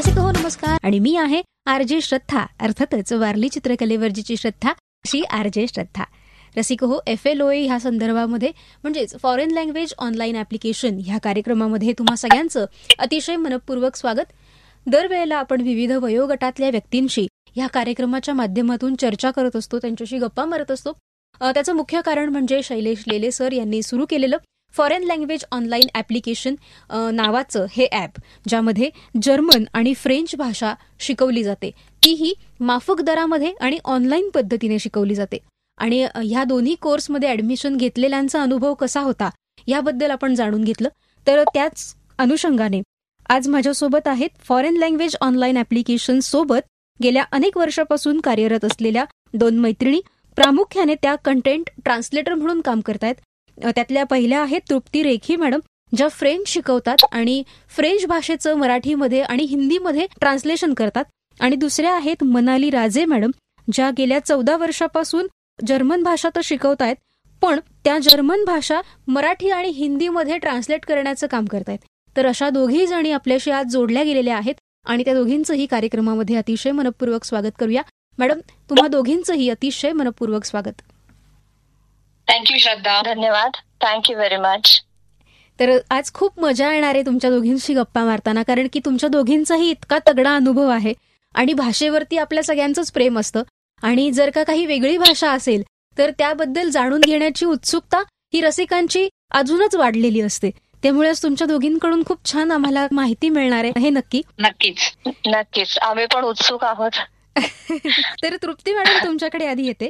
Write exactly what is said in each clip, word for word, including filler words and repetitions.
रसिक हो नमस्कार, आणि मी आहे आर जे श्रद्धा, अर्थातच वारली चित्रकलेवरची श्रद्धा, अशी आर जे श्रद्धा. रसिक हो, एफ एल ओ ए ह्या संदर्भामध्ये म्हणजेच फॉरेन लँग्वेज ऑनलाईन ॲप्लिकेशन ह्या कार्यक्रमामध्ये तुम्हा सगळ्यांचं अतिशय मनपूर्वक स्वागत. दरवेळेला आपण विविध वयोगटातल्या व्यक्तींशी ह्या कार्यक्रमाच्या माध्यमातून चर्चा करत असतो, त्यांच्याशी गप्पा मारत असतो. त्याचं मुख्य कारण म्हणजे शैलेश लेले सर यांनी सुरू केलेलं फॉरेन लँग्वेज ऑनलाईन ॲप्लिकेशन नावाचं हे ॲप, ज्यामध्ये जर्मन आणि फ्रेंच भाषा शिकवली जाते, तीही माफक दरामध्ये आणि ऑनलाईन पद्धतीने शिकवली जाते. आणि ह्या दोन्ही कोर्समध्ये ॲडमिशन घेतलेल्यांचा अनुभव कसा होता याबद्दल आपण जाणून घेतलं. तर त्याच अनुषंगाने आज माझ्यासोबत आहेत फॉरेन लँग्वेज ऑनलाईन ॲप्लिकेशन सोबत गेल्या अनेक वर्षापासून कार्यरत असलेल्या दोन मैत्रिणी. प्रामुख्याने त्या कंटेंट ट्रान्सलेटर म्हणून काम करतायत. त्यातल्या पहिल्या आहेत तृप्ती रेखी मॅडम, ज्या फ्रेंच शिकवतात आणि फ्रेंच भाषेचं मराठीमध्ये आणि हिंदीमध्ये ट्रान्सलेशन करतात. आणि दुसऱ्या आहेत मनाली राजे मॅडम, ज्या गेल्या चौदा वर्षापासून जर्मन भाषा तर शिकवतायत, पण त्या जर्मन भाषा मराठी आणि हिंदीमध्ये ट्रान्सलेट करण्याचं काम करतायत. तर अशा दोघी जणी आपल्याशी आज जोडल्या गेलेल्या आहेत आणि त्या दोघींचंही कार्यक्रमामध्ये अतिशय मनपूर्वक स्वागत करूया. मॅडम, तुम्हा दोघींचंही अतिशय मनपूर्वक स्वागत. थँक्यू श्रद्धा. धन्यवाद. Thank you very much. तर आज खूप मजा येणार आहे तुमच्या दोघींशी गप्पा मारताना, कारण की तुमच्या दोघींचाही इतका तगडा अनुभव आहे आणि भाषेवरती आपल्या सगळ्यांचंच प्रेम असतं. आणि जर का काही वेगळी भाषा असेल तर त्याबद्दल जाणून घेण्याची उत्सुकता ही रसिकांची अजूनच वाढलेली असते. त्यामुळेच तुमच्या दोघींकडून खूप छान आम्हाला माहिती मिळणार आहे, हे नक्की. नक्कीच नक्कीच आम्ही पण उत्सुक आहोत. तर तृप्ती मॅडम, तुमच्याकडे आधी येते.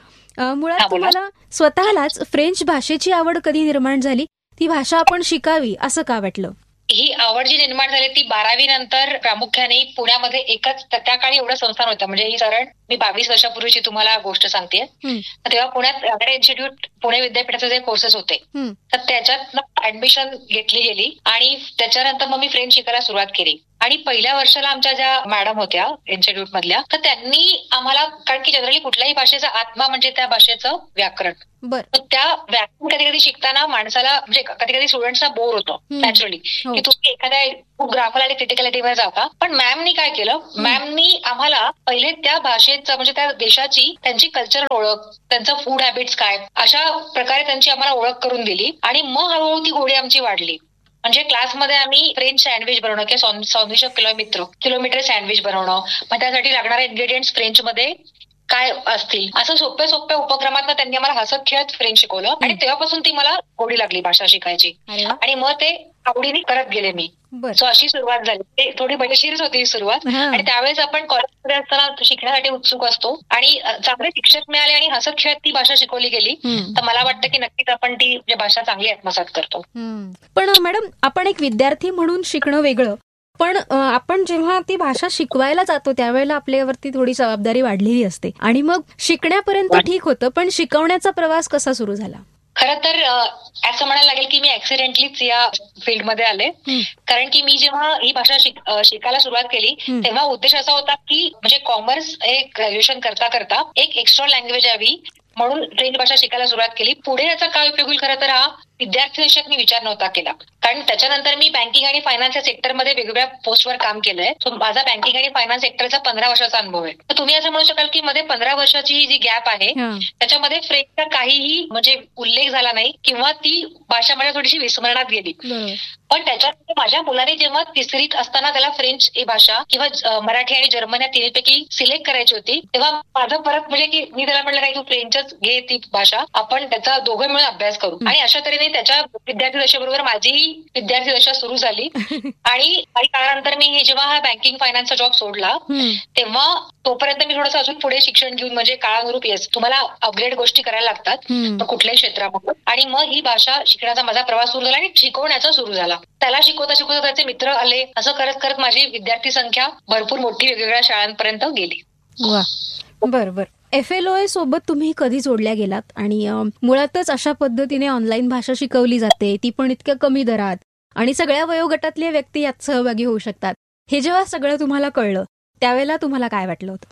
मुळात तुम्हाला स्वतःलाच फ्रेंच भाषेची आवड कधी निर्माण झाली? ती भाषा आपण शिकावी असं का वाटलं? ही आवड जी निर्माण झाली ती बारावी नंतर प्रामुख्याने पुण्यामध्ये एकच, त्या काळी एवढं संस्थान होतं, म्हणजे ही साधारण मी बावीस वर्षापूर्वीची तुम्हाला गोष्ट सांगते. तेव्हा पुण्यात रानडे इन्स्टिट्यूट पुणे विद्यापीठाचे जे कोर्सेस होते तर त्याच्यात ऍडमिशन घेतली गेली आणि त्याच्यानंतर मग मी फ्रेंच शिकायला सुरुवात केली. आणि पहिल्या वर्षाला आमच्या ज्या मॅडम होत्या इन्स्टिट्यूट मधल्या, तर त्यांनी आम्हाला, कारण की जनरली कुठल्याही भाषेचा आत्मा म्हणजे त्या भाषेचं व्याकरण, त्या व्याकरण कधी कधी शिकताना माणसाला म्हणजे कधी कधी स्टुडंट्सना बोर होतो नॅचरली, की तुम्ही एखाद्या खूप ग्राफल आणि क्रिटिकलिटीवर जाता. पण मॅमनी काय केलं, मॅमनी आम्हाला पहिले त्या भाषेचं म्हणजे त्या देशाची त्यांची कल्चरल ओळख, त्यांचं फूड हॅबिट्स काय, अशा प्रकारे त्यांची आम्हाला ओळख करून दिली. आणि मग हळूहळू ती गोडी आमची वाढली. म्हणजे क्लासमध्ये आम्ही फ्रेंच सँडविच बनवणं किंवा sandwich of kilometre kilometre sandwich बनवणं, मग त्यासाठी लागणारे इन्ग्रेडियंट्स फ्रेंच मध्ये काय असतील, असं सोप्या सोप्या उपक्रमात त्यांनी आम्हाला हसत खेळत फ्रेंच शिकवलं. आणि तेव्हापासून ती मला गोडी लागली भाषा शिकायची. आणि मग ते आवडीने करत गेले मी. सो अशी सुरुवात झाली. ते थोडी मजेशीरच होती सुरुवात. आणि त्यावेळेस आपण कॉलेजमध्ये असताना शिकण्यासाठी उत्सुक असतो आणि चांगले शिक्षक मिळाले आणि हसत खेळत ती भाषा शिकवली गेली, तर मला वाटतं की नक्कीच आपण ती भाषा चांगली आत्मसात करतो. पण मॅडम, आपण एक विद्यार्थी म्हणून शिकणं वेगळं, पण आपण जेव्हा ती भाषा शिकवायला जातो त्यावेळेला आपल्यावरती थोडी जबाबदारी वाढलेली असते आणि मग शिकण्यापर्यंत ठीक होतं, पण शिकवण्याचा प्रवास कसा सुरू झाला? खरं तर असं म्हणायला लागेल की मी ऍक्सिडेंटलीच या फील्डमध्ये आले. कारण की मी जेव्हा ही भाषा शिकायला सुरुवात केली तेव्हा उद्देश असा होता की म्हणजे कॉमर्स एक ग्रॅज्युएशन करता करता एक एक्स्ट्रा लँग्वेज यावी म्हणून फ्रेंच भाषा शिकायला सुरुवात केली. पुढे याचा काय उपयोग होईल, खरं तर हा विद्यार्थी दशक मी विचार नव्हता केला, कारण त्याच्यानंतर मी बँकिंग आणि फायनान्स या सेक्टरमध्ये वेगवेगळ्या पोस्टवर काम केलंय. सो माझा बँकिंग आणि फायनान्स सेक्टरचा पंधरा वर्षाचा अनुभव आहे. तर तुम्ही असं म्हणू शकाल की मध्ये पंधरा वर्षाची जी गॅप आहे त्याच्यामध्ये फ्रेंचचा काहीही म्हणजे उल्लेख झाला नाही किंवा ती भाषा माझ्या थोडीशी विस्मरणात गेली. पण त्याच्यात माझ्या मुलाने जेव्हा तिसरीत असताना त्याला फ्रेंच ही भाषा किंवा मराठी आणि जर्मन या तिन्हीपैकी सिलेक्ट करायची होती, तेव्हा माझं परत म्हणजे की मी त्याला म्हटलं नाही, तू फ्रेंचच घे ती भाषा, आपण त्याचा दोघं मिळून अभ्यास करू. आणि अशा तऱ्हेने त्याच्या विद्यार्थी दशेबरोबर माझीही विद्यार्थी दशा सुरू झाली. आणि काही काळानंतर मी जेव्हा हा बँकिंग फायनान्सचा जॉब सोडला तेव्हा तोपर्यंत मी थोडंसं अजून पुढे शिक्षण घेऊन, म्हणजे काळानुरूप येस तुम्हाला अपग्रेड गोष्टी करायला लागतात कुठल्याही क्षेत्रामध्ये. आणि मग ही भाषा शिकण्याचा माझा प्रवास सुरू झाला आणि शिकवण्याचा सुरू झाला. त्याला शिकवता शिकवता त्याचे मित्र आले, असं करत करत माझी विद्यार्थी संख्या भरपूर मोठी वेगवेगळ्या शाळांपर्यंत गेली. वा, बरोबर. एफ एल ओ ए सोबत तुम्ही कधी जोडल्या गेलात? आणि मुळातच अशा पद्धतीने ऑनलाईन भाषा शिकवली जाते, ती पण इतक्या कमी दरात, आणि सगळ्या वयोगटातले व्यक्ती यात सहभागी होऊ शकतात. हे जेव्हा सगळं तुम्हाला कळलं त्यावेळेला तुम्हाला काय वाटलं होतं?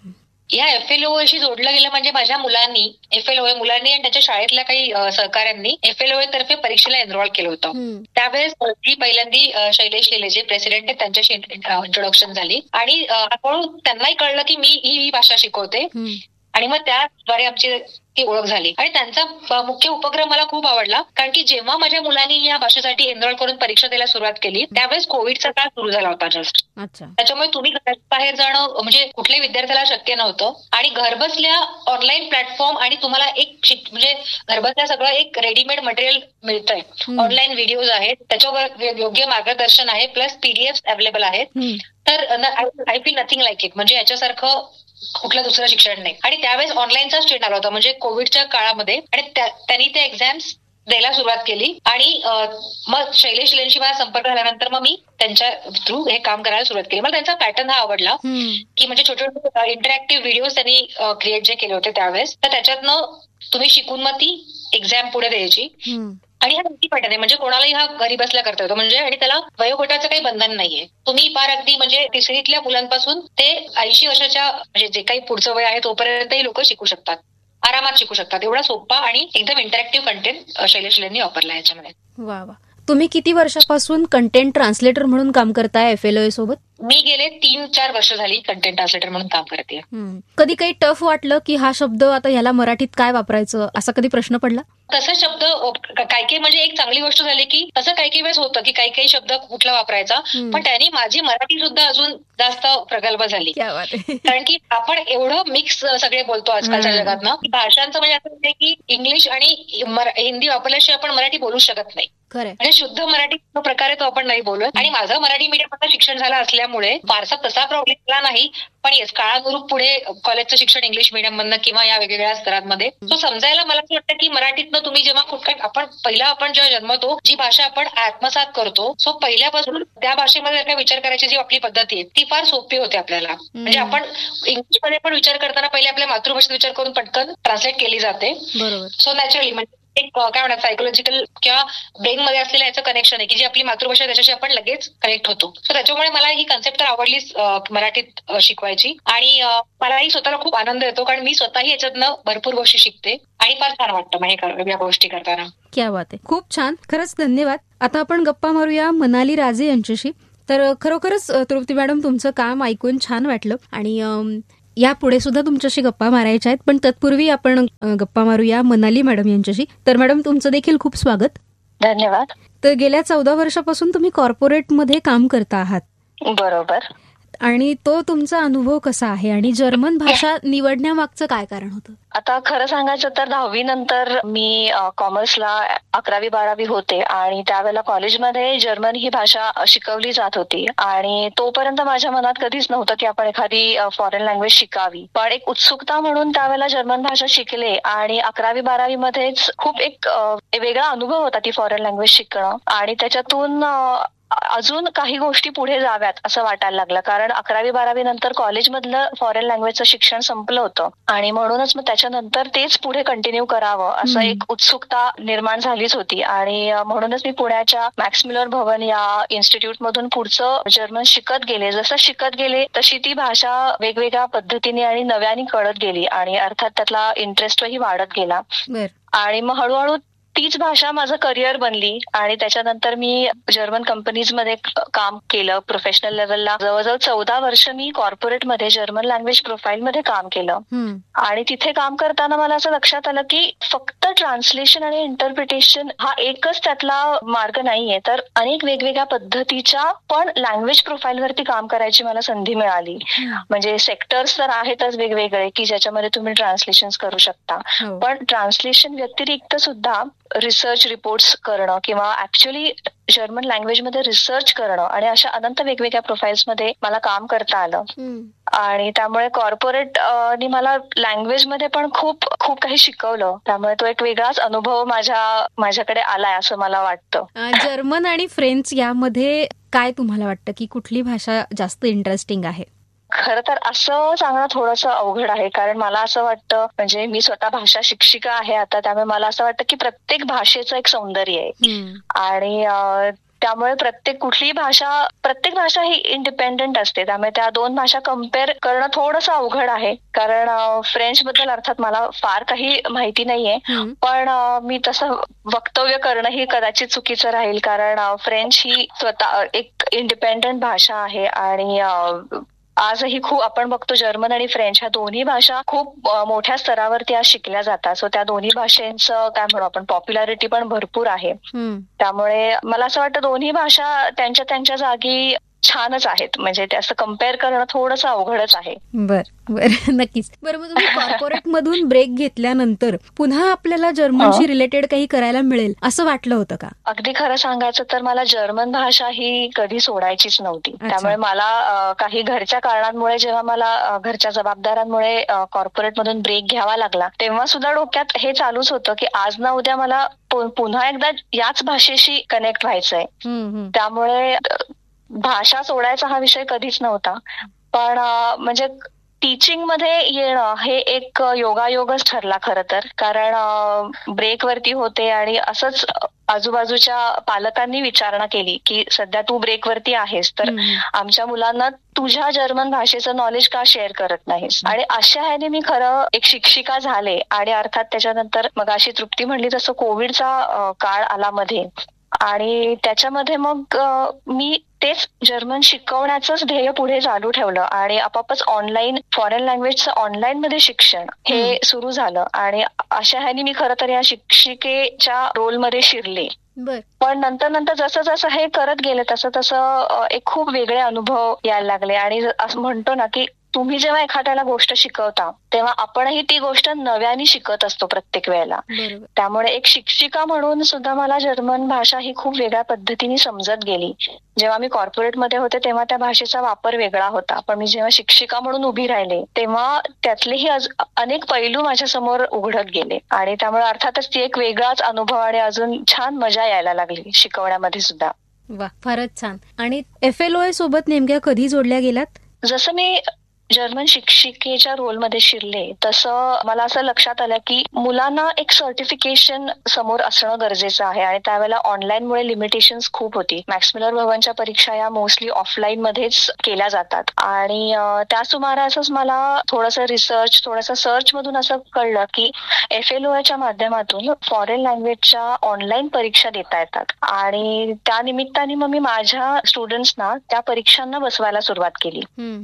या एफ एल ओ शी जोडलं गेलं म्हणजे माझ्या मुलांनी एफ एल ओ मुलांनी आणि त्यांच्या शाळेतल्या काही सहकाऱ्यांनी एफ एल ओ तर्फे परीक्षेला एनरोल केलं होतं. त्यावेळेस ती पहिल्यांदी शैलेश लेले जे प्रेसिडेंट आहेत त्यांच्याशी इंट्रोडक्शन झाली आणि हळूहळू त्यांनाही कळलं की मी ही भाषा शिकवते आणि मग त्याद्वारे आमची ती ओळख झाली. आणि त्यांचा मुख्य उपक्रम मला खूप आवडला, कारण की जेव्हा माझ्या मुलांनी या भाषेसाठी एनरोल करून परीक्षा द्यायला सुरुवात केली त्यावेळेस कोविडचा काळ सुरू झाला होता जस्ट. त्याच्यामुळे तुम्ही बाहेर जाणं म्हणजे कुठल्याही विद्यार्थ्याला शक्य नव्हतं आणि घरबसल्या ऑनलाईन प्लॅटफॉर्म आणि तुम्हाला एक म्हणजे घरबसल्या सगळं एक रेडीमेड मटेरियल मिळतंय. ऑनलाईन व्हिडिओज आहेत, त्याच्यावर योग्य मार्गदर्शन आहे, प्लस पीडीएफ अवेलेबल आहेत. तर I feel nothing like it. म्हणजे याच्यासारखं कुठलं दुसरं शिक्षण नाही. आणि त्यावेळेस ऑनलाईनचा ट्रेंड आला होता म्हणजे कोविडच्या काळामध्ये आणि त्यांनी ते एक्झाम्स द्यायला सुरुवात केली. आणि मग शैलेश लेंशी मला संपर्क झाल्यानंतर मग मी त्यांच्या थ्रू हे काम करायला सुरुवात केली. मला त्यांचा पॅटर्न हा आवडला की म्हणजे छोटे छोटे इंटरॅक्टिव्ह व्हिडिओ त्यांनी क्रिएट जे केले होते त्यावेळेस, तर त्याच्यातनं तुम्ही शिकून मग ती एक्झाम पुढे द्यायची. आणि हा नक्की पॅटर्न आहे म्हणजे कोणालाही हा घरी बसल्या करता येतो म्हणजे. आणि त्याला वयोगटाचं काही बंधन नाहीये. तुम्ही फार अगदी म्हणजे तिसरीतल्या मुलांपासून ते ऐंशी वर्षाच्या म्हणजे जे काही पुढचं वय आहे तोपर्यंतही लोक शिकू शकतात, आरामात शिकू शकतात. एवढा सोपा आणि एकदम इंटरॅक्टिव्ह कंटेंट शैलेश लेंनी वापरला याच्यामध्ये. वा वा. तुम्ही किती वर्षापासून कंटेंट ट्रान्सलेटर म्हणून काम करताय एफ एल ओ सोबत? मी गेले तीन चार वर्ष झाली कंटेंट ट्रान्सलेटर म्हणून काम करते. कधी काही टफ वाटलं की हा शब्द आता ह्याला मराठीत काय वापरायचं असा कधी प्रश्न पडला? तसं शब्द काही काही म्हणजे एक चांगली गोष्ट झाली की तसं काही काही वेळेस होतं की काही काही शब्द कुठला वापरायचा, पण त्यांनी माझी मराठी सुद्धा अजून जास्त प्रगल्भ झाली. कारण की आपण एवढं मिक्स सगळे बोलतो आजकालच्या जगात ना, भाषांचं म्हणजे असं आहे की इंग्लिश आणि हिंदी वापरल्याशिवाय आपण मराठी बोलू शकत नाही. म्हणजे शुद्ध मराठी प्रकारे तो आपण नाही बोलत. आणि माझं मराठी मीडियमचं शिक्षण झालं असल्यामुळे फारसा तसा प्रॉब्लेम आला नाही. पण येस, काळानुरूप पुढे कॉलेजचं शिक्षण इंग्लिश मीडियम मधनं किंवा या वेगवेगळ्या स्तरांमध्ये तो समजायला मला असं वाटतं की मराठीतनं तुम्ही जेव्हा कुठे आपण पहिला आपण जेव्हा जन्मतो जी भाषा आपण आत्मसात करतो, सो पहिल्यापासून त्या भाषेमध्ये काय विचार करायची जी आपली पद्धती आहे ती फार सोपी होते आपल्याला. म्हणजे आपण इंग्लिशमध्ये पण विचार करताना पहिले आपल्या मातृभाषेत विचार करून पटकन ट्रान्सलेट केली जाते. सो नॅचरली म्हणजे एक काय म्हणतात सायकोलॉजिकल किंवा ब्रेन मध्ये असलेलं याचं कनेक्शन आहे की जी आपली मातृभाषा त्याच्याशी आपण लगेच कनेक्ट होतो. सो त्याच्यामुळे मला ही कन्सेप्ट तर आवडलीच मराठीत शिकवायची. आणि मलाही स्वतःला खूप आनंद येतो कारण मी स्वतःही याच्यातनं भरपूर गोष्टी शिकते आणि फार छान वाटतं मग या गोष्टी करताना. क्या बात आहे, खूप छान. खरंच धन्यवाद. आता आपण गप्पा मारूया मनाली राजे यांच्याशी. तर खरोखरच तृप्ती मॅडम तुमचं काम ऐकून छान वाटलं आणि या पुढे सुद्धा तुमच्याशी गप्पा मारायच्या आहेत, पण तत्पूर्वी आपण गप्पा मारूया मनाली मॅडम यांच्याशी. तर मॅडम तुमचं देखील खूप स्वागत. धन्यवाद. तर गेल्या चौदा वर्षापासून तुम्ही कॉर्पोरेटमध्ये काम करता आहात. बरोबर. आणि तो तुमचा अनुभव कसा आहे आणि जर्मन भाषा निवडण्यामागचं काय कारण होतं? आता खरं सांगायचं तर दहावी नंतर मी कॉमर्सला अकरावी बारावी होते आणि त्यावेळेला कॉलेजमध्ये जर्मन ही भाषा शिकवली जात होती आणि तोपर्यंत माझ्या मनात कधीच नव्हतं की आपण एखादी फॉरेन लँग्वेज शिकावी. पण एक उत्सुकता म्हणून त्यावेळेला जर्मन भाषा शिकले आणि अकरावी बारावी मध्येच खूप एक वेगळा अनुभव होता ती फॉरेन लँग्वेज शिकणं आणि त्याच्यातून अजून काही गोष्टी पुढे जाव्यात असं वाटायला लागलं. कारण अकरावी बारावी नंतर कॉलेजमधलं फॉरेन लँग्वेजचं शिक्षण संपलं होतं आणि म्हणूनच मग त्याच्यानंतर तेच पुढे कंटिन्यू करावं असं एक उत्सुकता निर्माण झालीच होती. आणि म्हणूनच मी पुण्याच्या मॅक्स मिलर भवन या इन्स्टिट्यूट मधून पुढचं जर्मन शिकत गेले. जसं शिकत गेले तशी ती भाषा वेगवेगळ्या पद्धतीने आणि नव्याने कळत गेली आणि अर्थात त्यातला इंटरेस्टही वाढत गेला. आणि मग हळूहळू तीच भाषा माझं करिअर बनली आणि त्याच्यानंतर मी जर्मन कंपनीजमध्ये काम केलं. प्रोफेशनल लेवलला जवळजवळ चौदा वर्ष मी कॉर्पोरेटमध्ये जर्मन लँग्वेज प्रोफाईलमध्ये काम केलं. आणि तिथे काम करताना मला असं लक्षात आलं की फक्त ट्रान्सलेशन आणि इंटरप्रिटेशन हा एकच त्यातला मार्ग नाहीये, तर अनेक वेगवेगळ्या पद्धतीच्या पण लँग्वेज प्रोफाईलवरती काम करायची मला संधी मिळाली. म्हणजे सेक्टर्स तर आहेतच वेगवेगळे की ज्याच्यामध्ये तुम्ही ट्रान्सलेशन करू शकता, पण ट्रान्सलेशन व्यतिरिक्त सुद्धा रिसर्च रिपोर्ट्स करणं किंवा ऍक्च्युअली जर्मन लँग्वेजमध्ये रिसर्च करणं आणि अशा अनंत वेगवेगळ्या प्रोफाईल्समध्ये मला काम करता आलं. आणि त्यामुळे कॉर्पोरेट नी मला लँग्वेजमध्ये पण खूप खूप काही शिकवलं. त्यामुळे तो एक वेगळाच अनुभव माझ्या माझ्याकडे आलाय असं मला वाटतं. जर्मन आणि फ्रेंच यामध्ये काय तुम्हाला वाटतं की कुठली भाषा जास्त इंटरेस्टिंग आहे? खरं तर असं सांगणं थोडंसं अवघड आहे कारण मला असं वाटतं म्हणजे मी स्वतः भाषा शिक्षिका आहे आता, त्यामुळे मला असं वाटतं की प्रत्येक भाषेचं एक सौंदर्य आहे आणि त्यामुळे प्रत्येक कुठलीही भाषा प्रत्येक भाषा ही इंडिपेंडेंट असते. त्यामुळे त्या दोन भाषा कम्पेअर करणं थोडंसं अवघड आहे. कारण फ्रेंच बद्दल अर्थात मला फार काही माहिती नाहीये, पण मी तसं वक्तव्य करणं ही कदाचित चुकीचं राहील. कारण फ्रेंच ही स्वतः एक इंडिपेंडंट भाषा आहे आणि आजही खूप आपण बघतो जर्मन आणि फ्रेंच ह्या दोन्ही भाषा खूप मोठ्या स्तरावरती आज शिकल्या जातात. सो त्या दोन्ही भाषांचं काय म्हणू आपण पॉप्युलॅरिटी पण भरपूर आहे. त्यामुळे मला असं वाटतं दोन्ही भाषा त्यांच्या त्यांच्या जागी छानच आहेत. म्हणजे ते असं कम्पेअर करणं थोडंसं अवघडच आहे. बर बर नक्कीच. बरं, मग तुम्ही कॉर्पोरेट मधून ब्रेक घेतल्यानंतर पुन्हा आपल्याला जर्मनशी रिलेटेड काही करायला मिळेल असं वाटलं होतं का? अगदी खरं सांगायचं तर मला जर्मन भाषा ही कधी सोडायचीच नव्हती. त्यामुळे मला काही घरच्या कारणांमुळे जेव्हा मला घरच्या जबाबदाऱ्यांमुळे कॉर्पोरेट मधून ब्रेक घ्यावा लागला तेव्हा सुद्धा डोक्यात हे चालूच होतं की आज ना उद्या मला पुन्हा एकदा याच भाषेशी कनेक्ट व्हायचंय. त्यामुळे भाषा सोडायचा हा विषय कधीच नव्हता. पण म्हणजे टीचिंग मध्ये येणं हे एक योगायोगच ठरला खरं तर. कारण ब्रेकवरती होते आणि असंच आजूबाजूच्या पालकांनी विचारणा केली की सध्या तू ब्रेकवरती आहेस तर आमच्या मुलांना तुझ्या जर्मन भाषेचं नॉलेज का शेअर करत नाहीस. आणि अशा ह्याने मी खरं एक शिक्षिका झाले. आणि अर्थात त्याच्यानंतर मग अशी तृप्ती म्हणली तसं कोविडचा काळ आला मध्ये आणि त्याच्यामध्ये मग मी तेच जर्मन शिकवण्याचंच ध्येय पुढे चालू ठेवलं आणि आपापच ऑनलाईन फॉरेन लँग्वेजचं ऑनलाईन मध्ये शिक्षण हे सुरू झालं. आणि अशा ह्यानी मी खरं तर या शिक्षिकेच्या रोलमध्ये शिरले. पण नंतर नंतर जसं जसं हे करत गेले तसं तसं एक खूप वेगळे अनुभव यायला लागले. आणि असं म्हणतो ना की तुम्ही जेव्हा एखाद्याला गोष्ट शिकवता तेव्हा आपणही ती गोष्ट नव्याने शिकत असतो प्रत्येक वेळेला. त्यामुळे एक शिक्षिका म्हणून सुद्धा मला जर्मन भाषा ही खूप वेगळ्या पद्धतीने समजत गेली. जेव्हा मी कॉर्पोरेटमध्ये होते तेव्हा त्या भाषेचा वापर वेगळा होता, पण मी जेव्हा शिक्षिका म्हणून उभी राहिले तेव्हा त्यातलेही अनेक पैलू माझ्या समोर उघडत गेले. आणि त्यामुळे अर्थातच ती एक वेगळाच अनुभव आणि अजून छान मजा यायला लागली शिकवण्यामध्ये सुद्धा. वा, फारच छान. आणि एफ एल ओ ए सोबत नेमक्या कधी जोडल्या गेलात? जसं मी जर्मन शिक्षिकेच्या रोलमध्ये शिरले तसं मला असं लक्षात आलं की मुलांना एक सर्टिफिकेशन समोर असणं गरजेचं आहे. आणि त्यावेळेला ऑनलाईनमुळे लिमिटेशन्स खूप होती. मॅक्स मिलर भवनच्या परीक्षा या मोस्टली ऑफलाईन मध्येच केल्या जातात. आणि त्या सुमारासच मला थोडंसं रिसर्च थोडंसं सर्च मधून असं कळलं की एफ एल ओ च्या माध्यमातून फॉरेन लँग्वेजच्या ऑनलाईन परीक्षा देता येतात. आणि त्या निमित्ताने मग मी माझ्या स्टुडंट्सना त्या परीक्षांना बसवायला सुरुवात केली.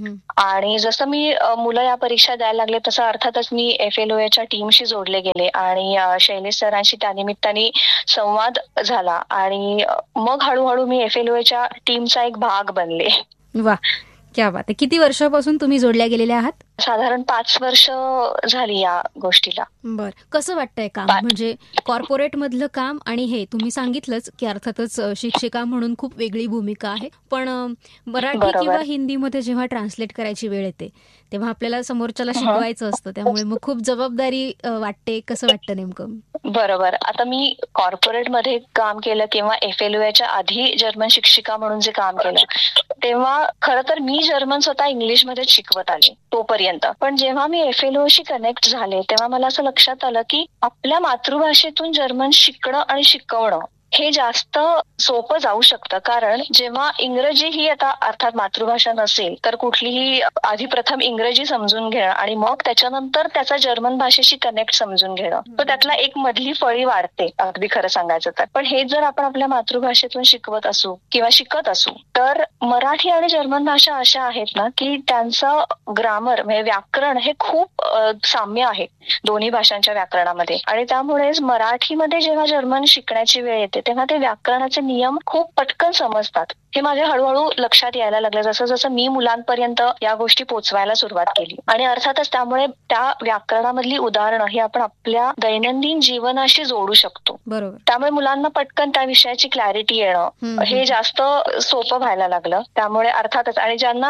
आणि जसं मी मुलं या परीक्षा द्यायला लागले तसं अर्थातच मी एफ एल ओ च्या टीमशी जोडले गेले आणि शैलेश सरांशी त्या निमित्ताने संवाद झाला. आणि मग हळूहळू मी एफ एल ओ च्या टीमचा एक भाग बनले. वा, क्या बात आहे. किती वर्षापासून तुम्ही जोडल्या गेलेल्या आहात? साधारण पाच वर्ष झाली या गोष्टीला. बर, कसं वाटतंय काम? म्हणजे कॉर्पोरेट मधलं काम आणि हे तुम्ही सांगितलंच की अर्थातच शिक्षिका म्हणून खूप वेगळी भूमिका आहे, पण मराठी किंवा हिंदीमध्ये जेव्हा ट्रान्सलेट करायची वेळ येते तेव्हा आपल्याला समोरच्याला शिकवायचं असतं, त्यामुळे मग खूप जबाबदारी वाटते. कसं वाटतं नेमकं? बरोबर. आता मी कॉर्पोरेट मध्ये काम केलं किंवा एफ एल ओ च्या आधी जर्मन शिक्षिका म्हणून जे काम केलं तेव्हा खरं तर मी जर्मन स्वतः इंग्लिशमध्येच शिकवत आले तोपर्यंत. पण जेव्हा मी F L oh she connect झाले तेव्हा मला असं लक्षात आलं की आपल्या मातृभाषेतून जर्मन शिकणं आणि शिकवणं हे जास्त सोपं जाऊ शकतं. कारण जेव्हा इंग्रजी ही आता अर्थात मातृभाषा नसेल तर कुठलीही आधी प्रथम इंग्रजी समजून घेणं आणि मग त्याच्यानंतर त्याचा जर्मन भाषेशी कनेक्ट समजून घेणं, तर त्यातला एक मधली फळी वाढते अगदी खरं सांगायचं तर. पण हे जर आपण आपल्या मातृभाषेतून शिकवत असू किंवा शिकत असू तर मराठी आणि जर्मन भाषा अशा आहेत ना की त्यांचं ग्रामर म्हणजे व्याकरण हे खूप साम्य आहे दोन्ही भाषांच्या व्याकरणामध्ये. आणि त्यामुळेच मराठीमध्ये जेव्हा जर्मन शिकण्याची वेळ येते तेव्हा ते व्याकरणाचे नियम खूप पटकन समजतात. हे माझ्या हळूहळू लक्षात यायला लागलं जसं जसं मी मुलांपर्यंत या गोष्टी पोहोचवायला सुरुवात केली. आणि अर्थातच त्यामुळे त्या व्याकरणामधली उदाहरणं ही आपण आपल्या दैनंदिन जीवनाशी जोडू शकतो. बरोबर. त्यामुळे मुलांना पटकन त्या विषयाची क्लॅरिटी येणं हे जास्त सोपं व्हायला लागलं. त्यामुळे अर्थातच आणि ज्यांना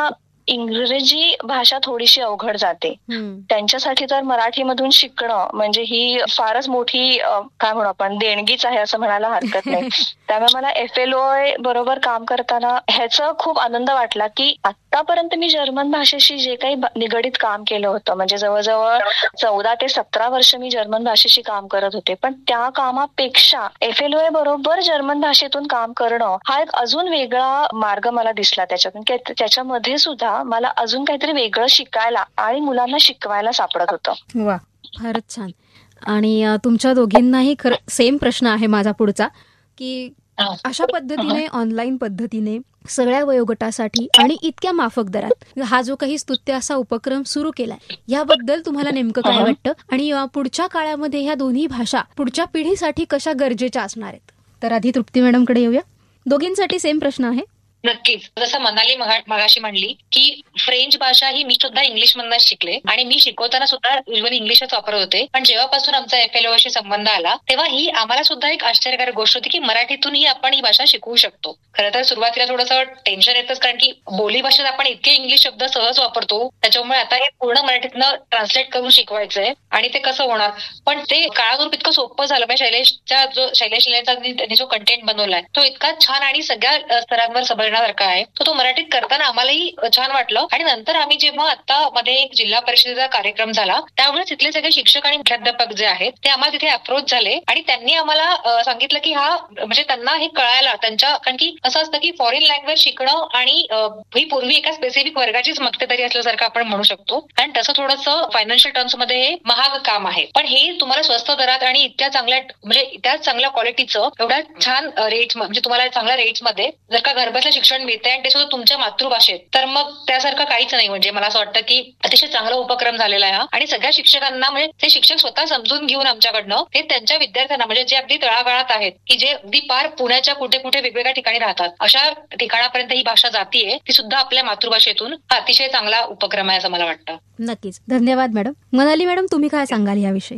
इंग्रजी भाषा थोडीशी अवघड जाते. त्यांच्यासाठी तर मराठीमधून शिकणं म्हणजे ही फारच मोठी काय म्हणू आपण देणगीच आहे असं म्हणायला हरकत नाही. त्यामुळे मला एफ एल ओ बरोबर काम करताना ह्याचा खूप आनंद वाटला की आतापर्यंत मी जर्मन भाषेशी जे काही निगडीत काम केलं होतं म्हणजे जवळजवळ चौदा ते सतरा वर्ष मी जर्मन भाषेशी काम करत होते, पण त्या कामापेक्षा एफ एल ओ बरोबर जर्मन भाषेतून काम करणं हा एक अजून वेगळा मार्ग मला दिसला त्याच्यातून. त्याच्यामध्ये सुद्धा मला अजून काहीतरी वेगळं शिकायला आणि मुलांना शिकवायला सापडत होतं. वा, फारच छान. आणि तुमच्या दोघींनाही खरं सेम प्रश्न आहे माझा पुढचा, की अशा पद्धतीने ऑनलाईन पद्धतीने सगळ्या वयोगटासाठी आणि इतक्या माफक दरात हा जो काही स्तुत्य असा उपक्रम सुरू केलाय याबद्दल तुम्हाला नेमकं काय वाटतं आणि पुढच्या काळामध्ये ह्या दोन्ही भाषा पुढच्या पिढीसाठी कशा गरजेच्या असणार आहेत? तर आधी तृप्ती मॅडमकडे येऊया. दोघींसाठी सेम प्रश्न आहे. नक्कीच. जसं मनाली मगाशी म्हणली की फ्रेंच भाषा ही मी सुद्धा इंग्लिश मधूनच शिकले आणि मी शिकवताना सुद्धा युजली इंग्लिशच वापरत होते, पण जेव्हापासून आमचा एफ एल ओ शी संबंध आला तेव्हा ही आम्हाला सुद्धा एक आश्चर्यकारक गोष्ट होती की मराठीतूनही आपण ही भाषा शिकवू शकतो. खरं तर सुरुवातीला थोडंसं टेन्शन येतच, कारण की बोली भाषेत आपण इतके इंग्लिश शब्द सहज वापरतो, त्याच्यामुळे आता हे पूर्ण मराठीतनं ट्रान्सलेट करून शिकवायचंय आणि ते कसं होणार. पण ते काळानुरूप इतकं सोपं झालं. म्हणजे शैलेशच्या जो शैलेश त्यांनी जो कंटेंट बनवलाय तो इतका छान आणि सगळ्या स्तरांवर सबळण्यासारखा आहे, तो तो मराठीत करताना आम्हालाही छान वाटलं. आणि नंतर आम्ही जेव्हा आता मध्ये एक जिल्हा परिषदेचा कार्यक्रम झाला त्यावेळेस तिथले सगळे शिक्षक आणि मुख्याध्यापक जे आहेत ते आम्हाला तिथे अप्रोच झाले आणि त्यांनी आम्हाला सांगितलं की हा म्हणजे त्यांना हे कळायला त्यांच्या, कारण की असं असतं की फॉरेन लँग्वेज शिकणं आणि ही पूर्वी एका स्पेसिफिक वर्गाचीच मक्तेदारी असल्यासारखं आपण म्हणू शकतो, आणि तसं थोडंसं फायनान्शियल टर्म्स मध्ये हे महाग काम आहे. पण हे तुम्हाला स्वस्त दरात आणि इतक्या चांगल्या म्हणजे त्याच चांगल्या क्वालिटीचं एवढ्या छान रेट्स म्हणजे तुम्हाला चांगल्या रेट्स मध्ये जर का घरबसल्या शिक्षण मिळते आणि ते सुद्धा तुमच्या मातृभाषेत, तर मग त्यासारखं काहीच नाही. म्हणजे मला असं वाटतं की अतिशय चांगला उपक्रम झालेला आहे हा. आणि सगळ्या शिक्षकांना म्हणजे ते शिक्षक स्वतः समजून घेऊन आमच्याकडनं ते त्यांच्या विद्यार्थ्यांना म्हणजे जे अगदी तळागाळात आहेत की जे अगदी पार पुण्याच्या कुठे कुठे वेगवेगळ्या ठिकाणी राहतात अशा ठिकाणापर्यंत ही भाषा जातीये, ती सुद्धा आपल्या मातृभाषेतून अतिशय चांगला उपक्रम आहे असं मला वाटतं. नक्कीच. धन्यवाद मॅडम. मनाली मॅडम, तुम्ही काय सांगाल याविषयी?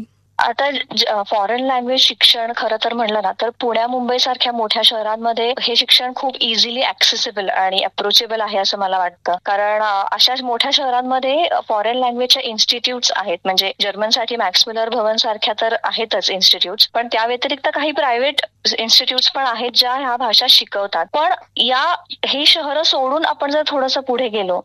आता फॉरेन लँग्वेज शिक्षण खरं तर म्हणलं ना तर पुण्या मुंबई सारख्या मोठ्या शहरांमध्ये हे शिक्षण खूप इझिली ऍक्सेसिबल आणि अप्रोचेबल आहे असं मला वाटतं. कारण अशा मोठ्या शहरांमध्ये फॉरेन लँग्वेजच्या इन्स्टिट्यूट्स आहेत. म्हणजे जर्मनसाठी मॅक्स मुलर भवन सारख्या तर आहेतच इन्स्टिट्यूट्स, पण त्या व्यतिरिक्त काही प्रायव्हेट इन्स्टिट्यूट्स पण आहेत ज्या ह्या भाषा शिकवतात. पण या ही शहरं सोडून आपण जर थोडंसं पुढे गेलो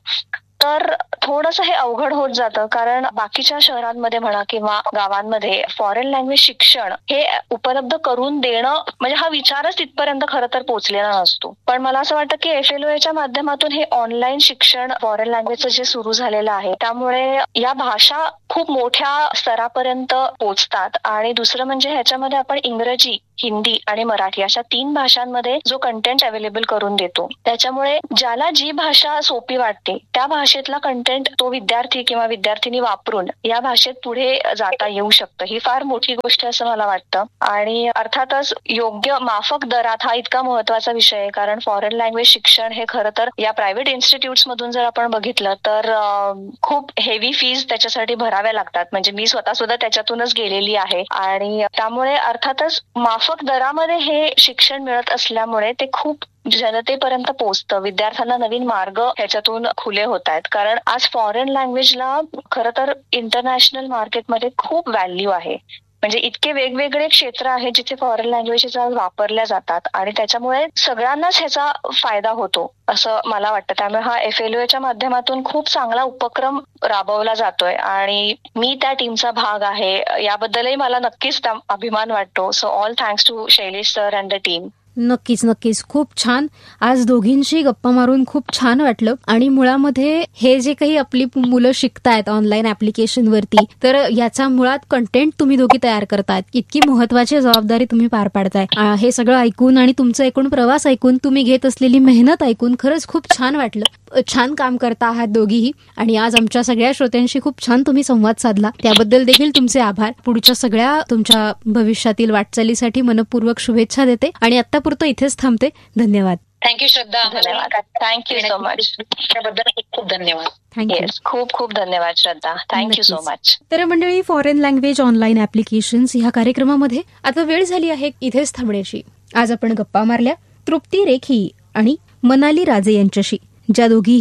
तर थोडंसं हे अवघड होत जातं, कारण बाकीच्या शहरांमध्ये म्हणा किंवा गावांमध्ये फॉरेन लँग्वेज शिक्षण हे उपलब्ध करून देणं म्हणजे हा विचारच तिथपर्यंत खरं तर पोहोचलेला नसतो. पण मला असं वाटतं की एफ एल ओ च्या माध्यमातून हे ऑनलाईन शिक्षण फॉरेन लँग्वेजचं जे सुरू झालेलं आहे त्यामुळे या भाषा खूप मोठ्या स्तरापर्यंत पोहोचतात. आणि दुसरं म्हणजे ह्याच्यामध्ये आपण इंग्रजी, हिंदी आणि मराठी अशा तीन भाषांमध्ये जो कंटेंट अवेलेबल करून देतो, त्याच्यामुळे ज्याला जी भाषा सोपी वाटते त्या भाषेतला कंटेंट तो विद्यार्थी किंवा विद्यार्थिनी वापरून या भाषेत पुढे जाता येऊ शकतं. ही फार मोठी गोष्ट असं मला वाटतं. आणि अर्थातच योग्य माफक दरात हा इतका महत्वाचा विषय आहे, कारण फॉरेन लँग्वेज शिक्षण हे खरं तर या प्रायव्हेट इन्स्टिट्यूट्स मधून जर आपण बघितलं तर खूप हेवी फीज त्याच्यासाठी भराव्या लागतात. म्हणजे मी स्वतः सुद्धा त्याच्यातूनच गेलेली आहे आणि त्यामुळे अर्थातच माफक दरामध्ये हे शिक्षण मिळत असल्यामुळे ते खूप जनतेपर्यंत पोहोचतं. विद्यार्थ्यांना नवीन मार्ग ह्याच्यातून खुले होत आहेत, कारण आज फॉरेन लँग्वेजला खरं तर इंटरनॅशनल मार्केटमध्ये खूप व्हॅल्यू आहे. म्हणजे इतके वेगवेगळे क्षेत्र आहेत जिथे फॉरेन लँग्वेजेस वापरल्या जातात आणि त्याच्यामुळे सगळ्यांनाच ह्याचा फायदा होतो असं मला वाटतं. त्यामुळे हा एफ एल ओ च्या माध्यमातून खूप चांगला उपक्रम राबवला जातोय आणि मी त्या टीमचा भाग आहे याबद्दलही मला नक्कीच अभिमान वाटतो. So all thanks to Shailesh sir and the team. नक्कीच नक्कीच खूप छान. आज दोघींशी गप्पा मारून खूप छान वाटलं. आणि मुळामध्ये हे जे काही आपली मुलं शिकतायत ऑनलाईन ऍप्लिकेशन वरती, तर याचा मुळात कंटेंट तुम्ही दोघी तयार करतायत. इतकी महत्वाची जबाबदारी तुम्ही पार पाडताय. हे सगळं ऐकून आणि तुमचा एकूण प्रवास ऐकून, तुम्ही घेत असलेली मेहनत ऐकून खरंच खूप छान वाटलं. छान काम करता आहात दोघीही. आणि आज आमच्या सगळ्या श्रोत्यांशी खूप छान तुम्ही संवाद साधला, त्याबद्दल देखील तुमचे आभार. पुढच्या सगळ्या तुमच्या भविष्यातील वाटचालीसाठी मनपूर्वक शुभेच्छा देते आणि आतापुरतं इथेच थांबते. धन्यवाद. थँक्यू श्रद्धा. धन्यवाद. Thank you so much. त्याबद्दल खूप धन्यवाद. थँक्यू. खूप खूप धन्यवाद श्रद्धा. Thank you so much. तर मंडळी, फॉरेन लँग्वेज ऑनलाईन ऍप्लिकेशन्स ह्या कार्यक्रमामध्ये आता वेळ झाली आहे इथेच थांबण्याची. आज आपण गप्पा मारल्या तृप्ती रेखी आणि मनाली राजे यांच्याशी, ज्या दोघीही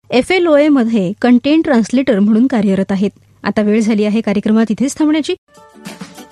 एफ एल ओ ए मध्ये कंटेंट ट्रान्सलेटर म्हणून कार्यरत आहेत. आता वेळ झाली आहे कार्यक्रमात इथेच थांबण्याची.